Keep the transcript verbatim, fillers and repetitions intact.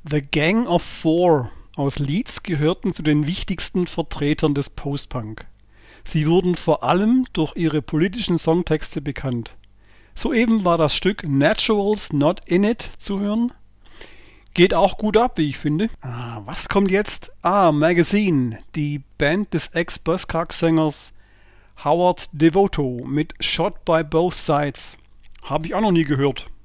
The Gang of Four aus Leeds gehörten zu den wichtigsten Vertretern des Post-Punk. Sie wurden vor allem durch ihre politischen Songtexte bekannt. Soeben war das Stück Naturals Not In It zu hören. Geht auch gut ab, wie ich finde. Ah, was kommt jetzt? Ah, Magazine, die Band des Ex-Buzzcock-Sängers Howard Devoto mit Shot by Both Sides. Habe ich auch noch nie gehört.